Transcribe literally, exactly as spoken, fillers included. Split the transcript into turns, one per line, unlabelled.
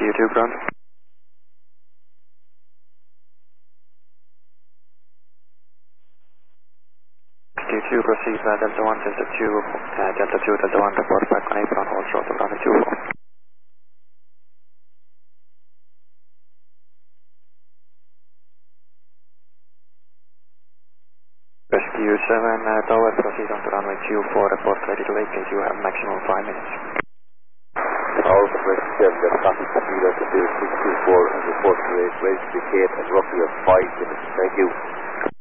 Q two ground. Q two proceed via Delta one, Delta two, uh, Delta two, Delta one, report back on apron, hold short of runway two four. Rescue seven, uh, Tower, proceed on to runway two four, report ready to vacate, you have maximum five minutes.
Alpha Rescue seven, get traffic speed altitude six two four and report to rate, ready to vacate at roughly of five minutes. Thank you.